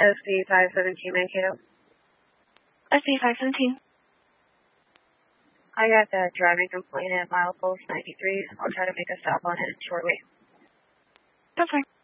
SC 517 Mankato. SC 517. I got that driving complaint at milepost 93. I'll try to make a stop on it shortly. That's fine.